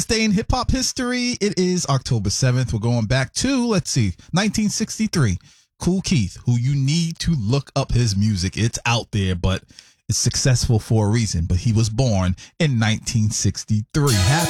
Day in hip hop history. It is October 7th. We're going back to, 1963. Kool Keith, who you need to look up his music. It's out there, but it's successful for a reason. But he was born in 1963. Happy